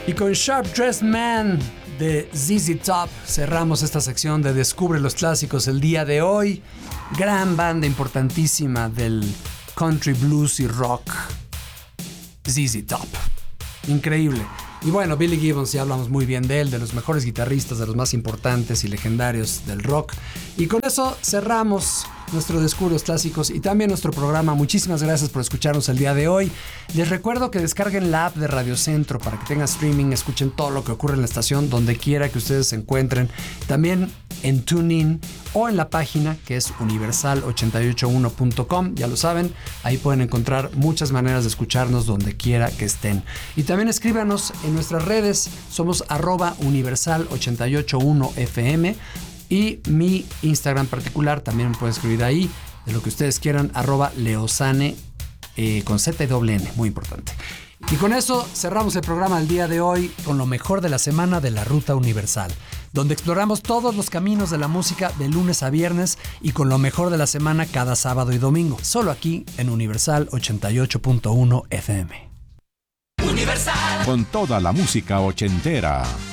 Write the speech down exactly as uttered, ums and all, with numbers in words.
Y con Sharp Dressed Man de Z Z Top cerramos esta sección de Descubre los Clásicos el día de hoy. Gran banda importantísima del country, blues y rock, Z Z Top. Increíble. Y bueno, Billy Gibbons, ya hablamos muy bien de él, de los mejores guitarristas, de los más importantes y legendarios del rock. Y con eso cerramos nuestro Descubre los Clásicos y también nuestro programa. Muchísimas gracias por escucharnos el día de hoy. Les recuerdo que descarguen la app de Radio Centro para que tengan streaming, escuchen todo lo que ocurre en la estación, donde quiera que ustedes se encuentren. También en TuneIn o en la página que es universal ochenta y ocho uno punto com. Ya lo saben, ahí pueden encontrar muchas maneras de escucharnos donde quiera que estén. Y también escríbanos en nuestras redes, somos arroba universal ochenta y ocho uno F M. Y mi Instagram particular también me pueden escribir ahí, de lo que ustedes quieran, arroba leosane eh, con Z y doble N, muy importante. Y con eso cerramos el programa del día de hoy con lo mejor de la semana de la Ruta Universal, donde exploramos todos los caminos de la música de lunes a viernes y con lo mejor de la semana cada sábado y domingo, solo aquí en Universal ochenta y ocho punto uno F M. Universal. Con toda la música ochentera.